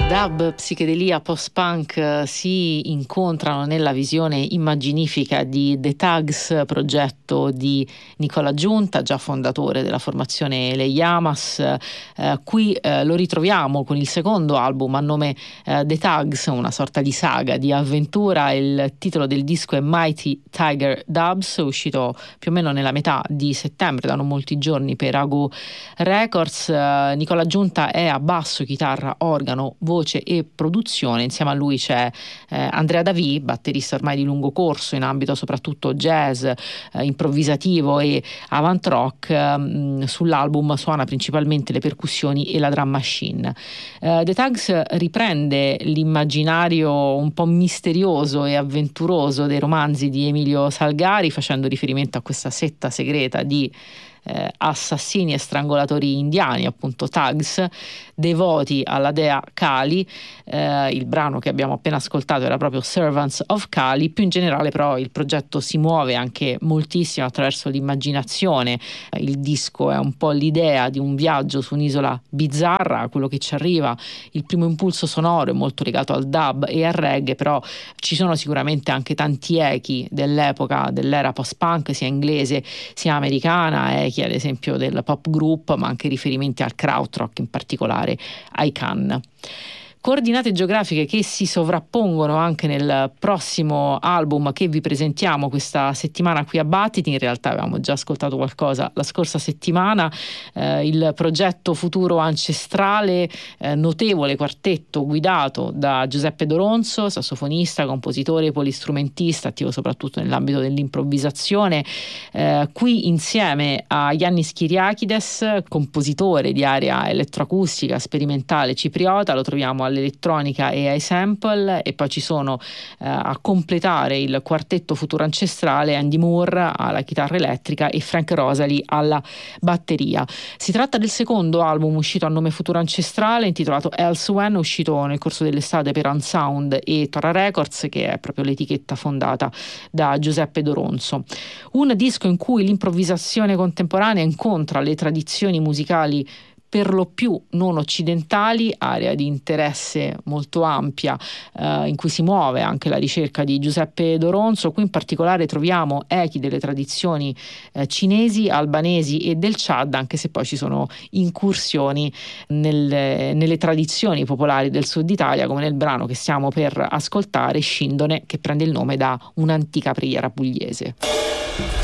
Dub, psichedelia, post-punk si incontrano nella visione immaginifica di The Tugs, progetto di Nicola Giunta, già fondatore della formazione Le Yamas. Qui lo ritroviamo con il secondo album a nome The Tugs, una sorta di saga, di avventura. Il titolo del disco è Mighty Tiger Dubs, uscito più o meno nella metà di settembre, da non molti giorni, per Ago Records. Nicola Giunta è a basso, chitarra, organo, voce e produzione. Insieme a lui c'è Andrea Davì, batterista ormai di lungo corso in ambito soprattutto jazz, improvvisativo e avant rock. Sull'album suona principalmente le percussioni e la drum machine. The Tugs riprende l'immaginario un po' misterioso e avventuroso dei romanzi di Emilio Salgari, facendo riferimento a questa setta segreta di assassini e strangolatori indiani, appunto Tugs, devoti alla dea Kali. Il brano che abbiamo appena ascoltato era proprio Servants of Kali. Più in generale però il progetto si muove anche moltissimo attraverso l'immaginazione. Il disco è un po' l'idea di un viaggio su un'isola bizzarra. Quello che ci arriva, il primo impulso sonoro è molto legato al dub e al reggae, però ci sono sicuramente anche tanti echi dell'epoca, dell'era post-punk, sia inglese sia americana, echi ad esempio del pop group, ma anche riferimenti al krautrock, in particolare ai Can. Coordinate geografiche che si sovrappongono anche nel prossimo album che vi presentiamo questa settimana qui a Battiti. In realtà avevamo già ascoltato qualcosa la scorsa settimana. Il progetto Futuro Ancestrale, notevole quartetto guidato da Giuseppe Doronzo, sassofonista, compositore, polistrumentista, attivo soprattutto nell'ambito dell'improvvisazione. Qui insieme a Yannis Kyriakides, compositore di area elettroacustica sperimentale cipriota, lo troviamo all'elettronica e ai sample, e poi ci sono a completare il quartetto Futuro Ancestrale Andy Moore alla chitarra elettrica e Frank Rosalie alla batteria. Si tratta del secondo album uscito a nome Futuro Ancestrale, intitolato Elsewhen, uscito nel corso dell'estate per Unsound e Tora Records, che è proprio l'etichetta fondata da Giuseppe Doronzo. Un disco in cui l'improvvisazione contemporanea incontra le tradizioni musicali per lo più non occidentali, area di interesse molto ampia in cui si muove anche la ricerca di Giuseppe Doronzo. Qui in particolare troviamo echi delle tradizioni cinesi, albanesi e del Chad, anche se poi ci sono incursioni nelle tradizioni popolari del sud Italia, come nel brano che stiamo per ascoltare, Scindone, che prende il nome da un'antica preghiera pugliese.